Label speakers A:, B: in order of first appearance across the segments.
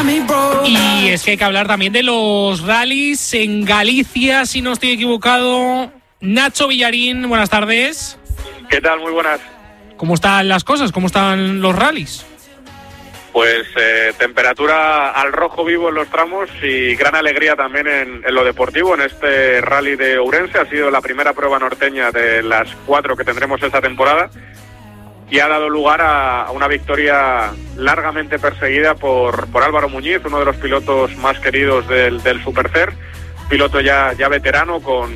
A: Y es que hay que hablar también de los rallies en Galicia, si no estoy equivocado. Nacho Villarín, buenas tardes.
B: ¿Qué tal? Muy buenas.
A: ¿Cómo están las cosas? ¿Cómo están los rallies?
B: Pues temperatura al rojo vivo en los tramos y gran alegría también en lo deportivo. En este rally de Ourense ha sido la primera prueba norteña de las 4 que tendremos esta temporada y ha dado lugar a una victoria largamente perseguida por Álvaro Muñiz, uno de los pilotos más queridos del Supercer, piloto ya veterano con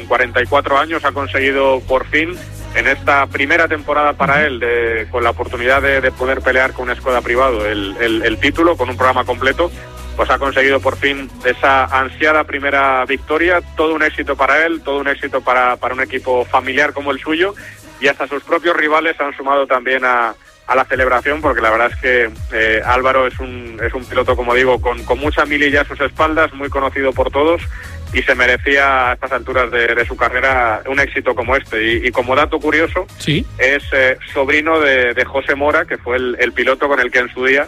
B: 44 años. Ha conseguido por fin, en esta primera temporada para él, con la oportunidad de poder pelear con un Skoda privado el título, con un programa completo, pues ha conseguido por fin esa ansiada primera victoria. Todo un éxito para él, todo un éxito para un equipo familiar como el suyo, y hasta sus propios rivales han sumado también a la celebración, porque la verdad es que Álvaro es un piloto, como digo, con mucha mililla a sus espaldas, muy conocido por todos, y se merecía a estas alturas de su carrera un éxito como este. Y como dato curioso,
A: ¿sí?
B: Es sobrino de José Mora, que fue el piloto con el que en su día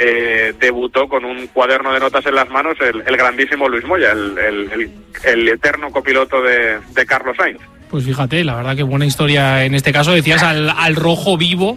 B: debutó con un cuaderno de notas en las manos el grandísimo Luis Moya, el eterno copiloto de Carlos Sainz.
A: Pues fíjate, la verdad que buena historia en este caso. Decías al rojo vivo.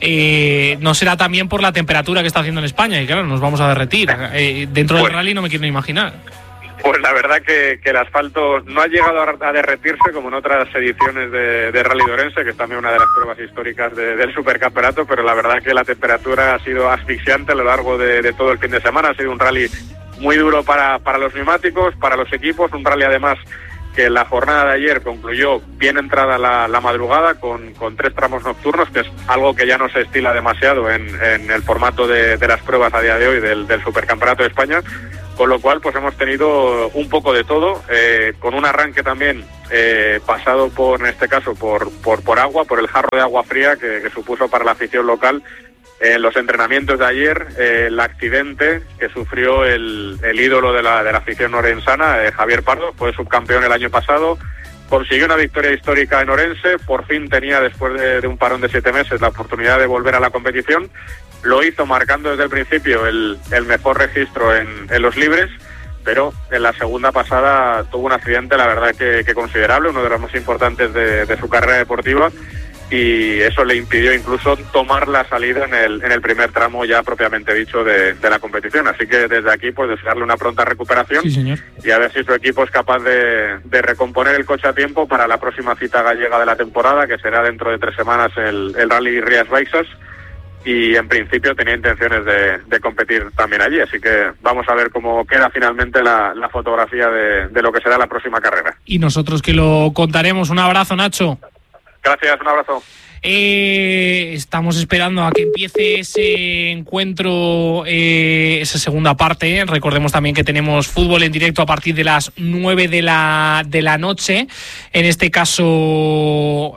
A: No será también por la temperatura que está haciendo en España, y claro, nos vamos a derretir. Dentro del rally no me quiero ni imaginar.
B: Pues la verdad que el asfalto no ha llegado a derretirse como en otras ediciones de Rally de Ourense, que es también una de las pruebas históricas del supercampeonato, pero la verdad que la temperatura ha sido asfixiante a lo largo de todo el fin de semana. Ha sido un rally muy duro para los neumáticos, para los equipos, un rally además que la jornada de ayer concluyó bien entrada la madrugada con 3 tramos nocturnos, que es algo que ya no se estila demasiado en el formato de las pruebas a día de hoy del Supercampeonato de España, con lo cual pues hemos tenido un poco de todo, con un arranque también pasado en este caso por agua, por el jarro de agua fría que supuso para la afición local. En los entrenamientos de ayer, el accidente que sufrió el ídolo de la afición orensana, Javier Pardo, fue subcampeón el año pasado, consiguió una victoria histórica en Ourense, por fin tenía, después de un parón de 7 meses, la oportunidad de volver a la competición. Lo hizo marcando desde el principio el mejor registro en los libres, pero en la segunda pasada tuvo un accidente, la verdad que considerable, uno de los más importantes de su carrera deportiva, y eso le impidió incluso tomar la salida en el primer tramo ya propiamente dicho de la competición. Así que desde aquí pues desearle una pronta recuperación.
A: Sí, señor.
B: Y a ver si su equipo es capaz de recomponer el coche a tiempo para la próxima cita gallega de la temporada, que será dentro de 3 semanas el Rally Rías Baixas, y en principio tenía intenciones de competir también allí, así que vamos a ver cómo queda finalmente la fotografía de lo que será la próxima carrera.
A: Y nosotros que lo contaremos. Un abrazo, Nacho.
B: Gracias, un abrazo.
A: Estamos esperando a que empiece ese encuentro, esa segunda parte. Recordemos también que tenemos fútbol en directo a partir de las 9 de la noche. En este caso,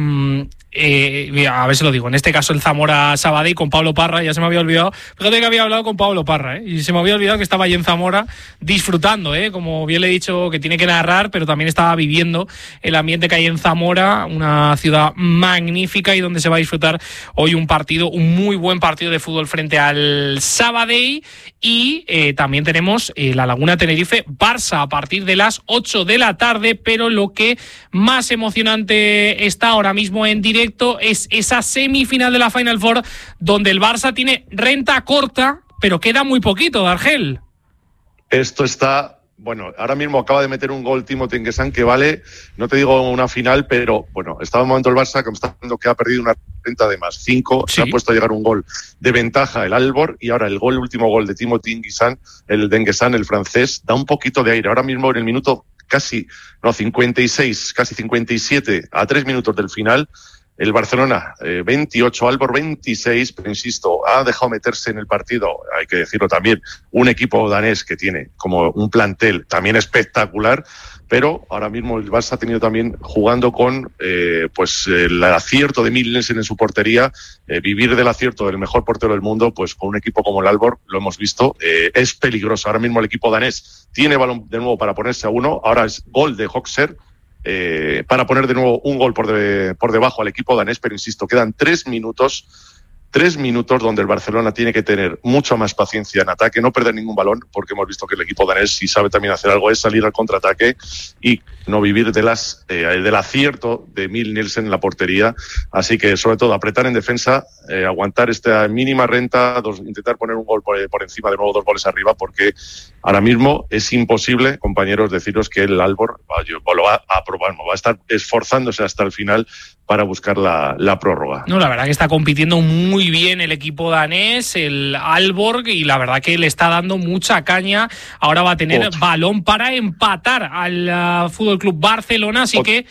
A: a ver si lo digo, en este caso el Zamora Sabadell con Pablo Parra. Ya se me había olvidado, fíjate que había hablado con Pablo Parra, y se me había olvidado que estaba allí en Zamora disfrutando, como bien le he dicho, que tiene que narrar, pero también estaba viviendo el ambiente que hay en Zamora, una ciudad magnífica y donde se va a disfrutar hoy un muy buen partido de fútbol frente al Sabadell. Y también tenemos la Laguna Tenerife Barça a partir de las 8 de la tarde, pero lo que más emocionante está ahora mismo en directo es esa semifinal de la Final Four, donde el Barça tiene renta corta, pero queda muy poquito, Dargel.
C: Esto está... Bueno, ahora mismo acaba de meter un gol Timothy Nguessan que vale, no te digo una final, pero bueno, estaba en un momento el Barça que me está diciendo que ha perdido una renta de más 5,
A: ¿sí?
C: Se ha puesto a llegar un gol de ventaja el Albor, y ahora el último gol de Timothy Nguessan, el de Nguessan, el francés, da un poquito de aire. Ahora mismo en el minuto 56, casi 57, a 3 minutos del final, el Barcelona 28, Albor 26, pero insisto, ha dejado meterse en el partido, hay que decirlo también, un equipo danés que tiene como un plantel también espectacular, pero ahora mismo el Barça ha tenido también, jugando con el acierto de Mikkelsen en su portería, vivir del acierto del mejor portero del mundo, pues con un equipo como el Albor, lo hemos visto, es peligroso. Ahora mismo el equipo danés tiene balón de nuevo para ponerse a 1, ahora es gol de Hoxer, para poner de nuevo un gol por debajo al equipo danés, pero insisto, quedan 3 minutos 3 minutos donde el Barcelona tiene que tener mucha más paciencia en ataque, no perder ningún balón, porque hemos visto que el equipo danés, si sabe también hacer algo, es salir al contraataque y no vivir del acierto de Emil Nielsen en la portería. Así que, sobre todo, apretar en defensa, aguantar esta mínima renta, intentar poner un gol por encima, de nuevo 2 goles arriba, porque ahora mismo es imposible, compañeros, deciros que el Aalborg lo va a probar, va a estar esforzándose hasta el final para buscar la prórroga.
A: No, la verdad que está compitiendo muy bien el equipo danés, el Aalborg, y la verdad que le está dando mucha caña. Ahora va a tener balón para empatar al Fútbol Club Barcelona, así que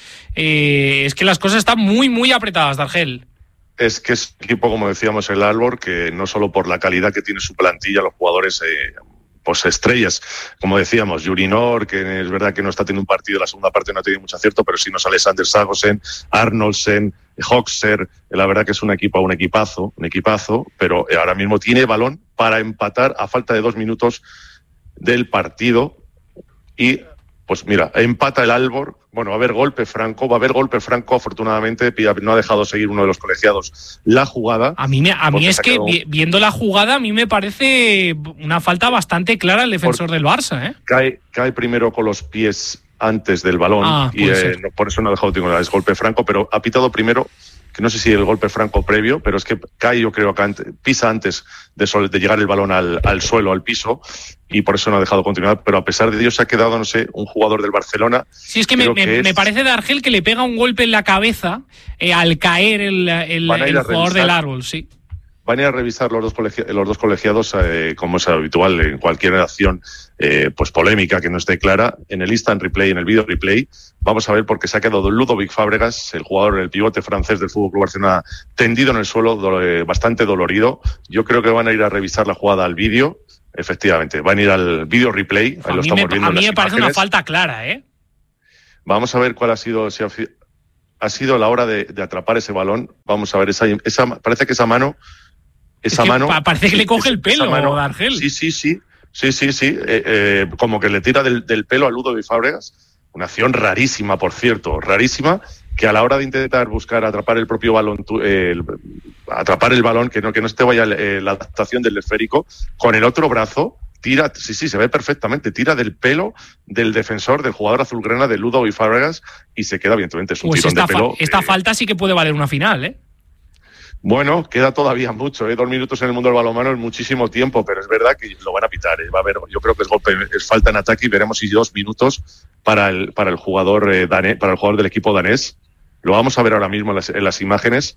A: es que las cosas están muy, muy apretadas, Dargel.
C: Es que es un equipo, como decíamos, el Aalborg, que no solo por la calidad que tiene su plantilla, los jugadores pues estrellas, como decíamos, Jurinor, que es verdad que no está teniendo un partido, la segunda parte no ha tenido mucho acierto, pero sí nos sale Sander Sagosen, Arnoldsen, Hoxer, la verdad que es un equipazo, pero ahora mismo tiene balón para empatar a falta de 2 minutos del partido y pues mira, empata el Aalborg. Bueno, va a haber golpe franco, afortunadamente no ha dejado seguir uno de los colegiados la jugada.
A: A mí es que viendo la jugada, a mí me parece una falta bastante clara el defensor del Barça, ¿eh?
C: Cae primero con los pies antes del balón y por eso no ha dejado, es golpe franco, pero ha pitado primero, que no sé si el golpe franco previo, pero es que cae, yo creo que pisa antes de llegar el balón al suelo, al piso, y por eso no ha dejado continuar, pero a pesar de ello se ha quedado, no sé, un jugador del Barcelona.
A: Sí, es que me parece de Argel que le pega un golpe en la cabeza al caer el jugador del Aalborg, sí.
C: Van a ir a revisar los dos colegiados, como es habitual en cualquier acción pues polémica que no esté clara, en el instant replay, en el video replay. Vamos a ver, porque se ha quedado Ludovic Fábregas, el jugador, el pivote francés del Fútbol Club Barcelona, tendido en el suelo, bastante dolorido. Yo creo que van a ir a revisar la jugada al vídeo. Efectivamente, van a ir al video replay.
A: A mí me parece una falta clara, ¿eh?
C: Vamos a ver cuál ha sido, si ha sido la hora de atrapar ese balón. Vamos a ver, parece que esa mano...
A: parece que le coge el pelo, Dargel.
C: Sí. Como que le tira del pelo a Ludovic Fábregas. Una acción rarísima, por cierto, que a la hora de intentar buscar atrapar el propio balón, atrapar el balón, que no se te vaya la adaptación del esférico, con el otro brazo tira, se ve perfectamente, tira del pelo del defensor, del jugador azulgrana de Ludovic Fábregas, y se queda, evidentemente, es un tirón de pelo.
A: Esta falta sí que puede valer una final, ¿eh?
C: Bueno, queda todavía mucho, 2 minutos en el mundo del balonmano es muchísimo tiempo, pero es verdad que lo van a pitar, Va a haber, yo creo que es falta en ataque, y veremos si 2 minutos para el jugador danés, para el jugador del equipo danés. Lo vamos a ver ahora mismo en las imágenes.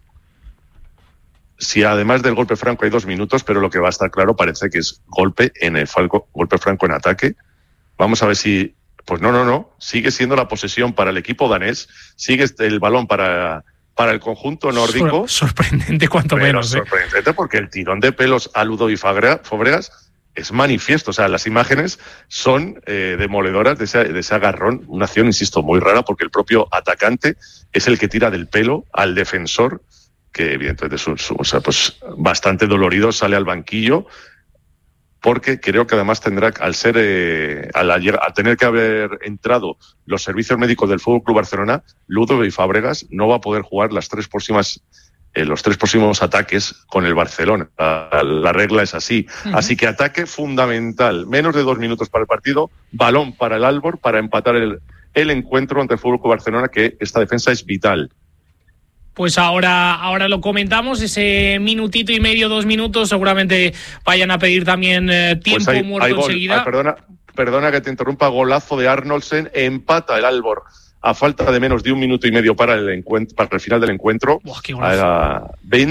C: Si además del golpe franco hay 2 minutos, pero lo que va a estar claro parece que es golpe franco en ataque. Vamos a ver si, pues no, sigue siendo la posesión para el equipo danés, sigue el balón para el conjunto nórdico.
A: Sorprendente cuanto menos.
C: Sorprendente, porque el tirón de pelos a Ludovic Fábregas es manifiesto. O sea, las imágenes son demoledoras de ese agarrón. Una acción, insisto, muy rara, porque el propio atacante es el que tira del pelo al defensor, que evidentemente es pues bastante dolorido, sale al banquillo, porque creo que además tendrá, al tener que haber entrado los servicios médicos del Fútbol Club Barcelona, Ludovic Fábregas no va a poder jugar los 3 próximos ataques con el Barcelona. La regla es así. Uh-huh. Así que ataque fundamental. Menos de 2 minutos para el partido. Balón para el Aalborg para empatar el encuentro ante el Fútbol Club Barcelona, que esta defensa es vital.
A: Pues ahora lo comentamos, ese minutito y medio, 2 minutos, seguramente vayan a pedir también tiempo
C: pues
A: muerto enseguida.
C: Perdona que te interrumpa, golazo de Arnoldsen, empata el Aalborg a falta de menos de 1 minuto y medio para el final del encuentro.
A: Buah, qué golazo.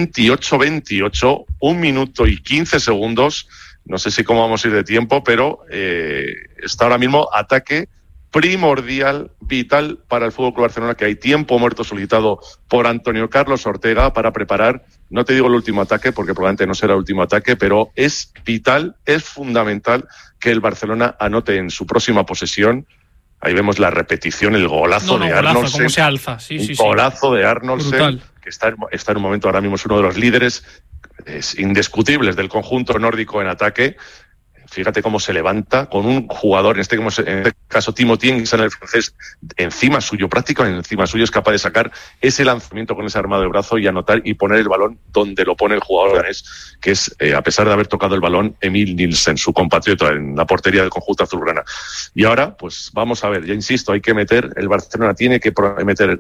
C: 28-28, 1 minuto y 15 segundos, no sé si cómo vamos a ir de tiempo, pero está ahora mismo ataque primordial, vital para el Fútbol Club Barcelona, que hay tiempo muerto solicitado por Antonio Carlos Ortega para preparar, no te digo el último ataque, porque probablemente no será el último ataque, pero es vital, es fundamental que el Barcelona anote en su próxima posesión. Ahí vemos la repetición, el golazo de Arnoldsen.
A: Cómo se alza. Sí.
C: Golazo de Arnoldsen, que está en un momento, ahora mismo es uno de los líderes indiscutibles del conjunto nórdico en ataque. Fíjate cómo se levanta con un jugador, en este caso Timothy Nguissan, el francés, encima suyo, prácticamente encima suyo, es capaz de sacar ese lanzamiento con ese armado de brazo y anotar y poner el balón donde lo pone el jugador danés, que es, a pesar de haber tocado el balón, Emil Nielsen, su compatriota en la portería del conjunto azulgrana. Y ahora, pues vamos a ver, ya insisto, hay que meter, el Barcelona tiene que meter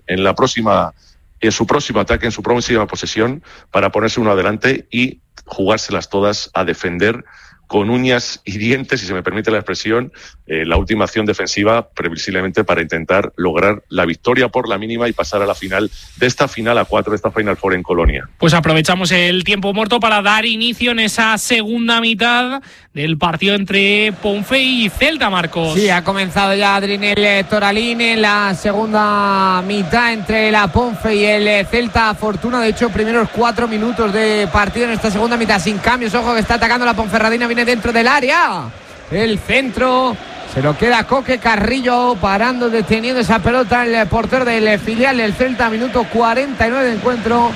C: en su próximo ataque, en su próxima posesión, para ponerse uno adelante y jugárselas todas a defender con uñas y dientes, si se me permite la expresión, la última acción defensiva, previsiblemente para intentar lograr la victoria por la mínima y pasar a la final de esta final a 4, de esta Final Four en Colonia.
A: Pues aprovechamos el tiempo muerto para dar inicio en esa segunda mitad del partido entre Ponferrada y Celta, Marcos.
D: Sí, ha comenzado ya Adrianel Toralín en la segunda mitad entre la Ponfe y el Celta Fortuna. De hecho, primeros 4 minutos de partido en esta segunda mitad sin cambios. Ojo que está atacando la Ponferradina, viene dentro del área. El centro se lo queda Coque Carrillo, parando, deteniendo esa pelota el portero del filial del Celta. Minuto 49 de encuentro.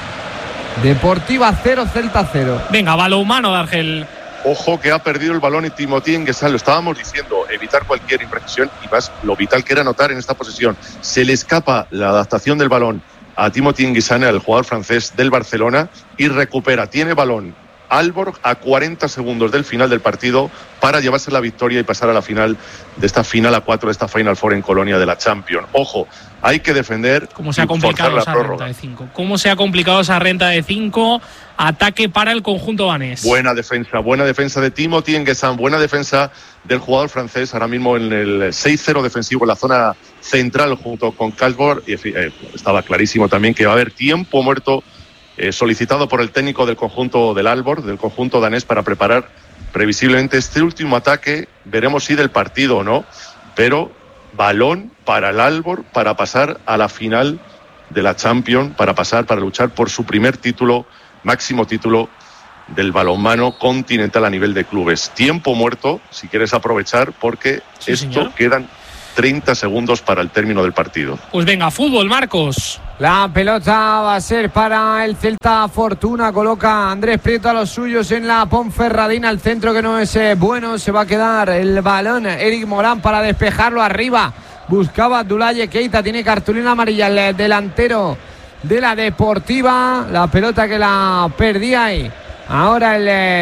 D: Deportiva 0, Celta 0.
A: Venga, balonmano de Argel.
C: Ojo que ha perdido el balón y Timothy Nguissan, lo estábamos diciendo, evitar cualquier imprecisión y más lo vital que era anotar en esta posesión. Se le escapa la adaptación del balón a Timothy Nguissan, el jugador francés del Barcelona, y recupera, tiene balón Aalborg a 40 segundos del final del partido para llevarse la victoria y pasar a la final de esta final a 4 de esta Final Four en Colonia de la Champions. Ojo, hay que defender.
A: ¿Cómo se ha complicado esa renta de 5? ¿Cómo se ha complicado esa renta de 5? Ataque para el conjunto danés.
C: Buena defensa de Timothy Nguissan, buena defensa del jugador francés, ahora mismo en el 6-0 defensivo en la zona central junto con Kalsborg, y estaba clarísimo también que va a haber tiempo muerto solicitado por el técnico del conjunto del Aalborg, del conjunto danés, para preparar previsiblemente este último ataque. Veremos si del partido o no, pero balón para el Aalborg para pasar a la final de la Champions, para luchar por su primer título, máximo título del balonmano continental a nivel de clubes. Tiempo muerto, si quieres aprovechar, porque
A: sí,
C: esto
A: señor.
C: Quedan 30 segundos para el término del partido.
A: Pues venga, fútbol, Marcos.
D: La pelota va a ser para el Celta Fortuna. Coloca Andrés Prieto a los suyos en la Ponferradina. El centro que no es bueno. Se va a quedar el balón Eric Morán para despejarlo arriba. Buscaba Abdoulaye Keita. Tiene cartulina amarilla el delantero de la Deportiva. La pelota que la perdía ahí. Ahora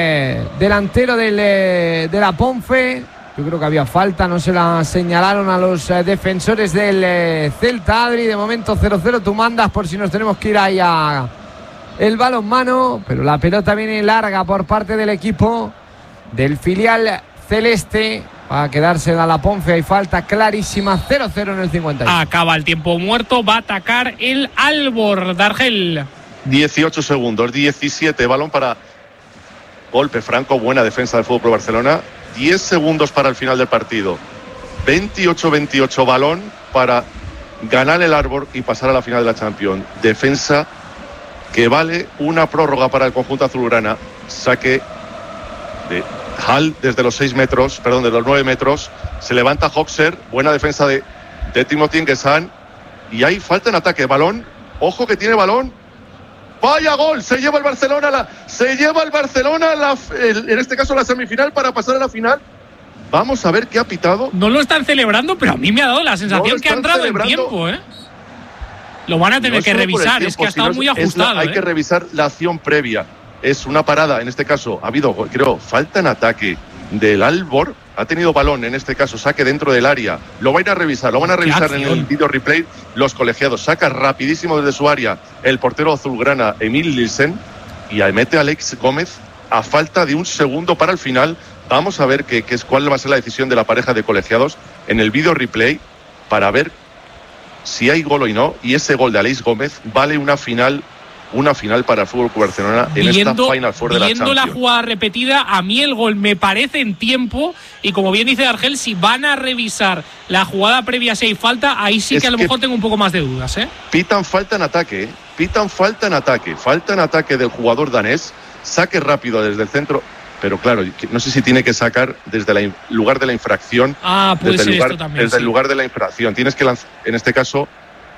D: el delantero de la Ponfe. Yo creo que había falta, no se la señalaron a los defensores del Celta. Adri, de momento 0-0, tú mandas por si nos tenemos que ir ahí a el balonmano, pero la pelota viene larga por parte del equipo del filial celeste. Va a quedarse a la Ponfe, hay falta clarísima, 0-0 en el 50.
A: Acaba el tiempo muerto, va a atacar el Aalborg de Argel.
C: 18 segundos, 17, balón para golpe franco, buena defensa del Fútbol Club Barcelona. 10 segundos para el final del partido. 28-28, balón para ganar el Aalborg y pasar a la final de la Champions. Defensa que vale una prórroga para el conjunto azulgrana. Saque de Hall desde los 6 metros, perdón, de los 9 metros. Se levanta Hoxer, buena defensa de Timothy Nguissan. Y hay falta en ataque. Balón, ojo que tiene balón. Vaya gol, se lleva el Barcelona, en este caso la semifinal para pasar a la final. Vamos a ver qué ha pitado.
A: No lo están celebrando, pero a mí me ha dado la sensación que ha entrado en tiempo, ¿eh? Lo van a tener que revisar, es que ha estado muy ajustado.
C: Hay que revisar la acción previa. Es una parada, en este caso ha habido, creo, falta en ataque del Aalborg. Ha tenido balón, en este caso, saque dentro del área. Lo van a revisar en el video replay los colegiados. Saca rapidísimo desde su área el portero azulgrana Emil Nielsen y mete a Alex Gómez a falta de un segundo para el final. Vamos a ver cuál va a ser la decisión de la pareja de colegiados en el video replay para ver si hay gol o no. Y ese gol de Alex Gómez vale una final para el Fútbol Club Barcelona en esta Final Four de la Champions.
A: Viendo la jugada repetida, a mí el gol me parece en tiempo, y como bien dice Argel, si van a revisar la jugada previa si hay falta, ahí sí que a lo mejor tengo un poco más de dudas, ¿eh?
C: Pitan falta en ataque, falta en ataque del jugador danés, saque rápido desde el centro, pero claro, no sé si tiene que sacar desde el lugar de la infracción.
A: Puede ser esto también.
C: Desde el lugar de la infracción, tienes que lanzar, en este caso.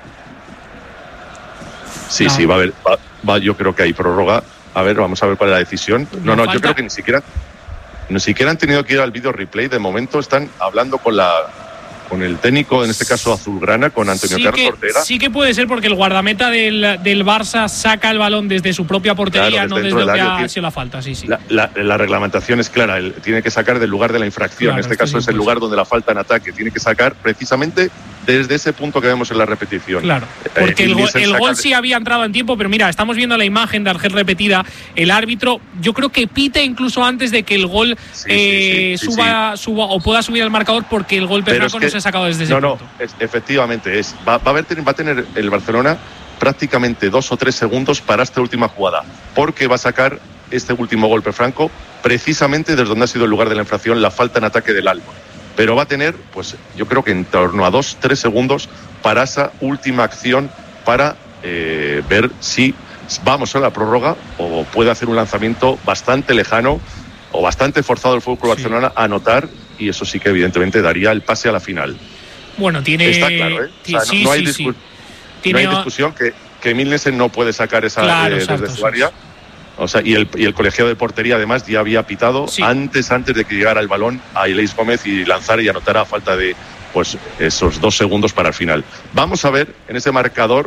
C: Sí, va a haber, yo creo que hay prórroga. A ver, vamos a ver cuál es la decisión. No, yo creo que ni siquiera han tenido que ir al video replay. De momento están hablando con la con el técnico, en este caso azulgrana, con Antonio Carlos Ortega.
A: Sí que puede ser, porque el guardameta del Barça saca el balón desde su propia portería,
C: claro,
A: no desde donde ha sido la falta. Sí.
C: La reglamentación es clara, él tiene que sacar del lugar de la infracción, en este caso es el lugar donde la falta en ataque, tiene que sacar precisamente desde ese punto que vemos en la repetición.
A: Claro, porque el gol sí había entrado en tiempo, pero mira, estamos viendo la imagen de Argel repetida, el árbitro yo creo que pita incluso antes de que el gol suba o pueda subir al marcador, porque el golpe franco no se ha sacado desde ese punto.
C: Efectivamente, va a tener el Barcelona prácticamente 2 o 3 segundos para esta última jugada, porque va a sacar este último golpe franco precisamente desde donde ha sido el lugar de la infracción, la falta en ataque del Albor. Pero va a tener, pues yo creo que en torno a 2-3 segundos para esa última acción, para ver si vamos a la prórroga o puede hacer un lanzamiento bastante lejano o bastante forzado el Fútbol Club Barcelona a anotar, y eso sí que evidentemente daría el pase a la final.
A: Bueno,
C: está claro, o sea, no hay discusión que Milnesen no puede sacar esa desde su área. O sea, y el colegiado de portería además ya había pitado antes de que llegara el balón a Ileis Gómez y lanzara y anotara a falta de pues esos 2 segundos para el final. Vamos a ver en ese marcador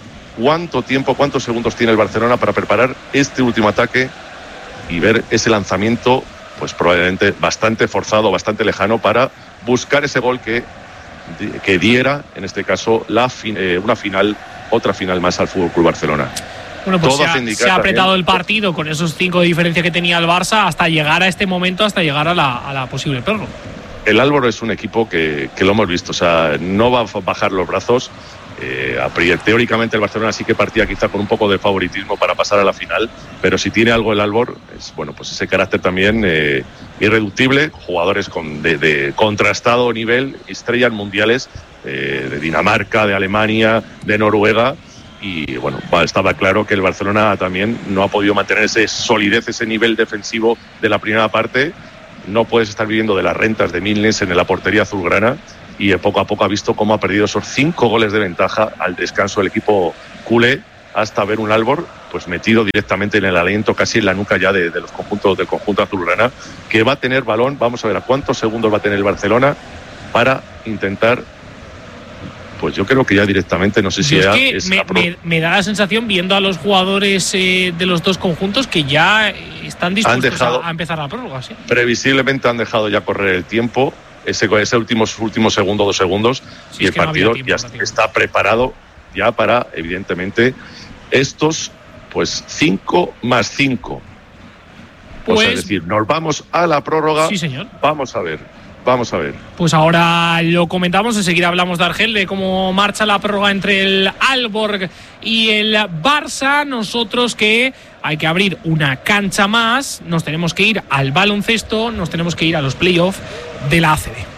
C: cuántos segundos tiene el Barcelona para preparar este último ataque y ver ese lanzamiento, pues probablemente bastante forzado, bastante lejano, para buscar ese gol que diera, en este caso, otra final más al Fútbol Club Barcelona.
A: Bueno, pues se ha apretado el partido con esos 5 de diferencia que tenía el Barça hasta llegar a este momento, hasta llegar a la posible prórroga.
C: El Albor es un equipo que lo hemos visto, o sea, no va a bajar los brazos. Teóricamente el Barcelona sí que partía quizá con un poco de favoritismo para pasar a la final, pero si tiene algo el Albor, es pues ese carácter también irreductible, jugadores de contrastado nivel, estrellas mundiales de Dinamarca, de Alemania, de Noruega. Y bueno, estaba claro que el Barcelona también no ha podido mantener esa solidez, ese nivel defensivo de la primera parte. No puedes estar viviendo de las rentas de Milnesen en la portería azulgrana, y poco a poco ha visto cómo ha perdido esos 5 goles de ventaja al descanso del equipo culé, hasta ver un Albor pues metido directamente en el aliento, casi en la nuca ya del conjunto azulgrana, que va a tener balón. Vamos a ver a cuántos segundos va a tener el Barcelona para intentar. Pues yo creo que ya directamente, no sé si
A: me da la sensación, viendo a los jugadores de los dos conjuntos, que ya están dispuestos a empezar la prórroga. ¿Sí?
C: Previsiblemente han dejado ya correr el tiempo, ese último segundo, 2 segundos, y el partido ya está preparado ya para, evidentemente, estos pues 5 más 5.
A: Pues,
C: o sea, es decir, nos vamos a la prórroga.
A: Sí, señor.
C: Vamos a ver.
A: Pues ahora lo comentamos, enseguida hablamos de Argel, de cómo marcha la prórroga entre el Aalborg y el Barça. Nosotros, que hay que abrir una cancha más, nos tenemos que ir al baloncesto, nos tenemos que ir a los playoffs de la ACB.